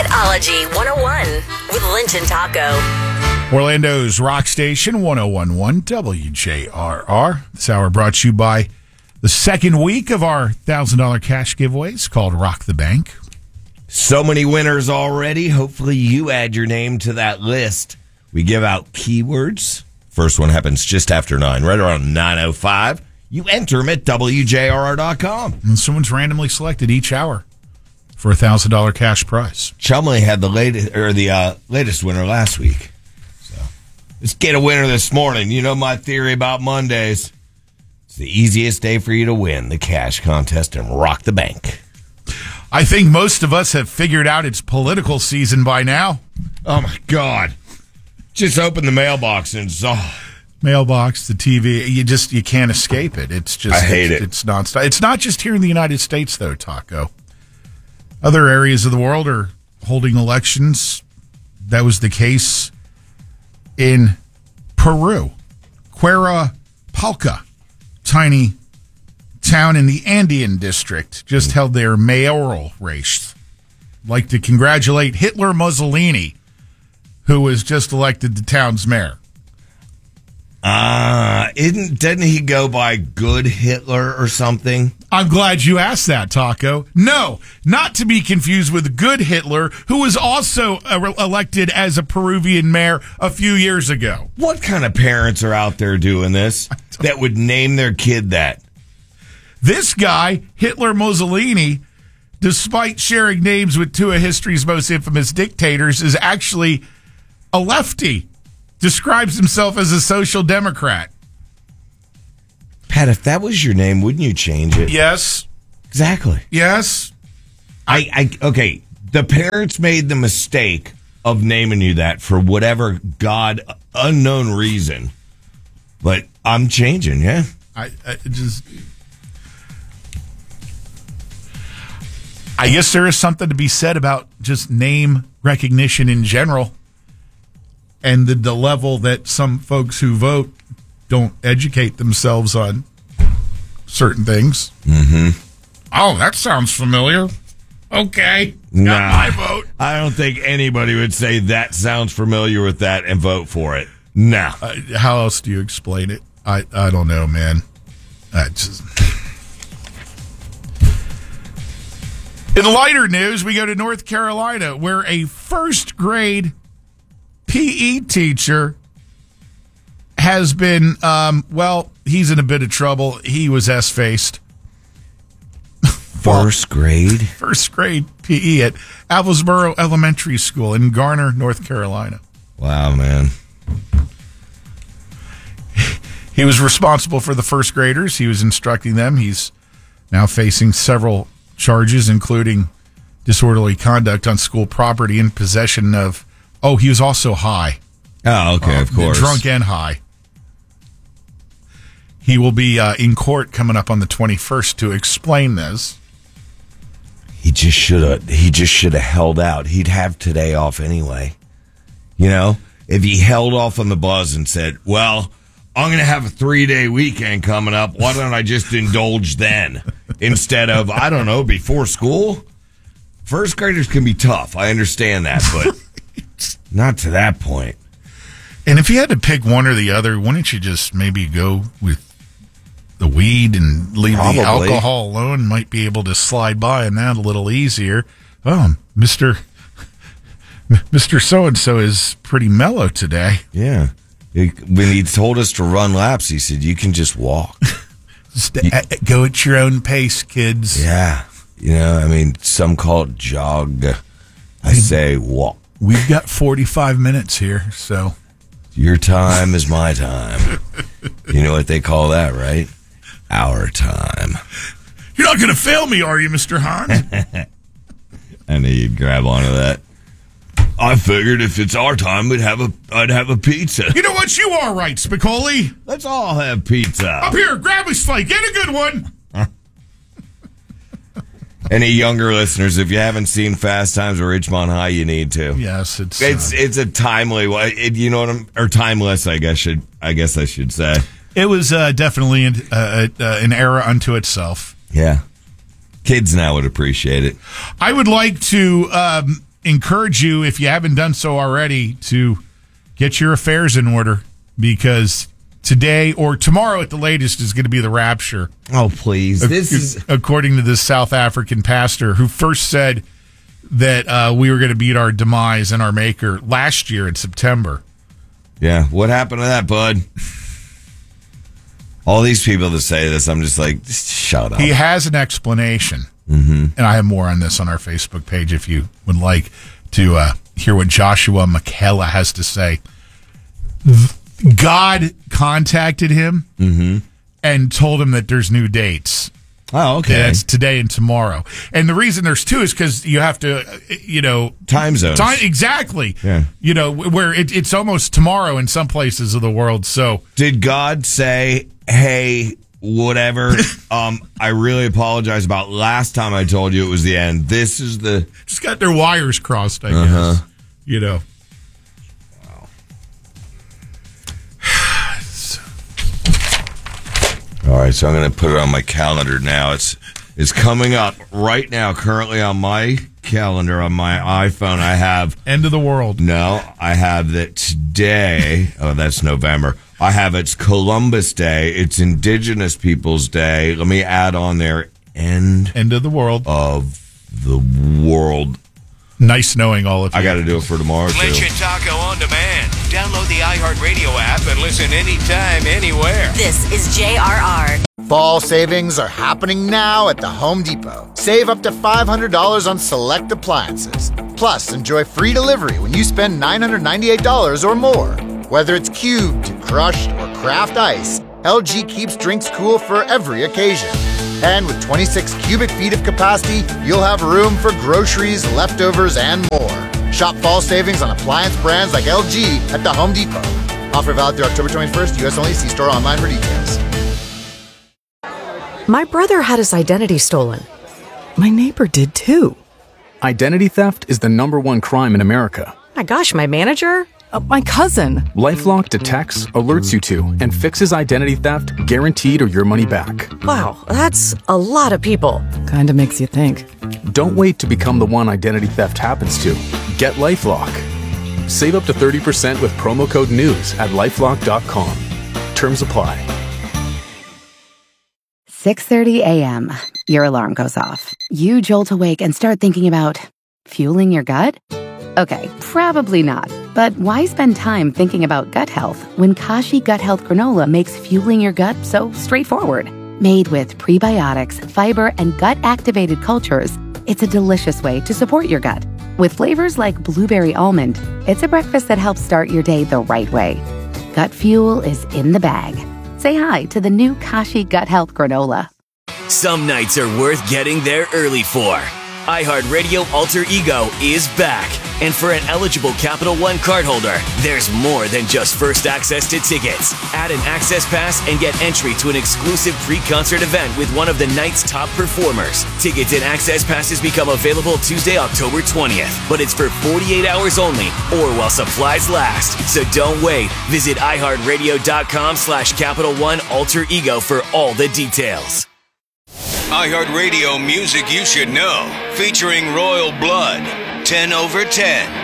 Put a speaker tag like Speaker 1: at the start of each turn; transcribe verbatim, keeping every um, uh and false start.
Speaker 1: Hitology one oh one with Lynch and Taco.
Speaker 2: Orlando's Rock Station, one oh one point one W J R R. This hour brought to you by the second week of our one thousand dollars cash giveaways called Rock the Bank.
Speaker 3: So many winners already. Hopefully you add your name to that list. We give out keywords. First one happens just after nine, right around nine oh five. You enter them at W J R R dot com.
Speaker 2: And someone's randomly selected each hour for a one thousand dollars cash prize.
Speaker 3: Chumley had the latest or the uh, latest winner last week. So let's get a winner this morning. You know my theory about Mondays. It's the easiest day for you to win the cash contest and rock the bank.
Speaker 2: I think most of us have figured out it's political season by now.
Speaker 3: Oh, my God. Just open the mailbox and it's, oh.
Speaker 2: Mailbox, the T V, you just, you can't escape it. It's just,
Speaker 3: I hate
Speaker 2: it's,
Speaker 3: it.
Speaker 2: It's nonstop. It's not just here in the United States, though, Taco. Other areas of the world are holding elections. That was the case in Peru. Cuerapalca, tiny town in the Andean district, just held their mayoral race. I'd like to congratulate Hitler Mussolini, who was just elected the town's mayor.
Speaker 3: Uh, isn't, didn't he go by Good Hitler or something?
Speaker 2: I'm glad you asked that, Taco. No, not to be confused with Good Hitler, who was also uh, elected as a Peruvian mayor a few years ago.
Speaker 3: What kind of parents are out there doing this that would name their kid that?
Speaker 2: This guy, Hitler Mussolini, despite sharing names with two of history's most infamous dictators, is actually a lefty. Describes himself as a social democrat.
Speaker 3: Pat, if that was your name, wouldn't you change it?
Speaker 2: Yes.
Speaker 3: Exactly.
Speaker 2: Yes.
Speaker 3: I, I okay. The parents made the mistake of naming you that for whatever God unknown reason. But I'm changing, yeah.
Speaker 2: I, I just I guess there is something to be said about just name recognition in general. And the, the level that some folks who vote don't educate themselves on certain things.
Speaker 3: Mm-hmm.
Speaker 2: Oh, that sounds familiar. Okay.
Speaker 3: Nah,
Speaker 2: got my vote.
Speaker 3: I don't think anybody would say that sounds familiar with that and vote for it. No.
Speaker 2: Uh, how else do you explain it? I, I don't know, man. I just... In lighter news, we go to North Carolina, where a first grade P E teacher has been, um, well, he's in a bit of trouble. He was S-faced.
Speaker 3: First grade?
Speaker 2: First grade P E at Applesboro Elementary School in Garner, North Carolina.
Speaker 3: Wow, man.
Speaker 2: He was responsible for the first graders. He was instructing them. He's now facing several charges, including disorderly conduct on school property and possession of... Oh, he was also high.
Speaker 3: Oh, okay,
Speaker 2: uh,
Speaker 3: of course.
Speaker 2: Drunk and high. He will be uh, in court coming up on the twenty-first to explain this.
Speaker 3: He just should have. He just should have held out. He'd have today off anyway. You know, if he held off on the buzz and said, "Well, I'm going to have a three-day weekend coming up. Why don't I just indulge then instead of I don't know before school?" First graders can be tough. I understand that, but. Not to that point.
Speaker 2: And if you had to pick one or the other, wouldn't you just maybe go with the weed and leave
Speaker 3: Probably.
Speaker 2: the alcohol alone? Might be able to slide by on that a little easier. Oh, Mister Mister So-and-so is pretty mellow today.
Speaker 3: Yeah. When he told us to run laps, he said, you can just walk.
Speaker 2: Just you, go at your own pace, kids.
Speaker 3: Yeah. You know, I mean, some call it jog. I say walk.
Speaker 2: We've got forty-five minutes here, so.
Speaker 3: Your time is my time. You know what they call that, right? Our time.
Speaker 2: You're not going to fail me, are you, Mister Hans?
Speaker 3: I knew you'd grab onto that. I figured if it's our time, we'd have a, I'd have a pizza.
Speaker 2: You know what? You are right, Spicoli.
Speaker 3: Let's all have pizza.
Speaker 2: Up here, grab a slate. Get a good one.
Speaker 3: Any younger listeners, if you haven't seen Fast Times at Ridgemont High, you need to.
Speaker 2: Yes, it's
Speaker 3: it's uh, it's a timely one. It, you know what I'm or timeless. I guess should I guess I should say.
Speaker 2: It was uh, definitely an, uh, uh, an era unto itself.
Speaker 3: Yeah, kids now would appreciate it.
Speaker 2: I would like to um, encourage you, if you haven't done so already, to get your affairs in order, because today or tomorrow at the latest is going to be the rapture.
Speaker 3: Oh, please. This is
Speaker 2: according to this South African pastor who first said that uh, we were going to meet our demise and our maker last year in September.
Speaker 3: Yeah. What happened to that, bud? All these people that say this, I'm just like, just shut up.
Speaker 2: He has an explanation.
Speaker 3: Mm-hmm.
Speaker 2: And I have more on this on our Facebook page if you would like to uh, hear what Joshua McKellar has to say. God contacted him
Speaker 3: mm-hmm.
Speaker 2: and told him that there's new dates.
Speaker 3: Oh, okay.
Speaker 2: That's today and tomorrow. And the reason there's two is because you have to, you know...
Speaker 3: Time zones.
Speaker 2: Time, exactly.
Speaker 3: Yeah.
Speaker 2: You know, where it, it's almost tomorrow in some places of the world, so...
Speaker 3: Did God say, hey, whatever, um, I really apologize about last time I told you it was the end. This is the...
Speaker 2: Just got their wires crossed, I
Speaker 3: Uh-huh.
Speaker 2: guess. You know.
Speaker 3: All right, so I'm going to put it on my calendar now. It's it's coming up right now. Currently on my calendar on my iPhone, I have
Speaker 2: End of the world.
Speaker 3: no, I have that today. Oh, that's November. I have it's Columbus Day. It's Indigenous Peoples Day. Let me add on there end
Speaker 2: End of the world.
Speaker 3: of the world.
Speaker 2: Nice knowing all of you.
Speaker 3: I got to do it for tomorrow too.
Speaker 4: Lynch and Taco on demand. Download the iHeartRadio app and listen anytime, anywhere.
Speaker 1: This is J R R.
Speaker 5: Fall savings are happening now at the Home Depot. Save up to five hundred dollars on select appliances. Plus, enjoy free delivery when you spend nine hundred ninety-eight dollars or more. Whether it's cubed, crushed, or craft ice, L G keeps drinks cool for every occasion. And with twenty-six cubic feet of capacity, you'll have room for groceries, leftovers, and more. Shop fall savings on appliance brands like L G at the Home Depot. Offer valid through October twenty-first, U S only. See store online for details.
Speaker 6: My brother had his identity stolen. My neighbor did too.
Speaker 7: Identity theft is the number one crime in America.
Speaker 6: My gosh, my manager? Uh, my cousin.
Speaker 7: LifeLock detects, alerts you to, and fixes identity theft guaranteed or your money back.
Speaker 6: Wow, that's a lot of people. Kinda makes you think.
Speaker 7: Don't wait to become the one identity theft happens to. Get LifeLock. Save up to thirty percent with promo code NEWS at lifelock dot com. Terms apply.
Speaker 8: six thirty a.m. Your alarm goes off. You jolt awake and start thinking about fueling your gut? Okay, probably not. But why spend time thinking about gut health when Kashi Gut Health Granola makes fueling your gut so straightforward? Made with prebiotics, fiber, and gut-activated cultures, it's a delicious way to support your gut. With flavors like blueberry almond, it's a breakfast that helps start your day the right way. Gut fuel is in the bag. Say hi to the new Kashi Gut Health Granola.
Speaker 9: Some nights are worth getting there early for. iHeartRadio Alter Ego is back. And for an eligible Capital One cardholder, there's more than just first access to tickets. Add an access pass and get entry to an exclusive pre-concert event with one of the night's top performers. Tickets and access passes become available Tuesday, October twentieth. But it's for forty-eight hours only or while supplies last. So don't wait. Visit iHeartRadio.com slash Capital One Alter Ego for all the details.
Speaker 4: iHeartRadio music you should know. Featuring Royal Blood. ten over ten.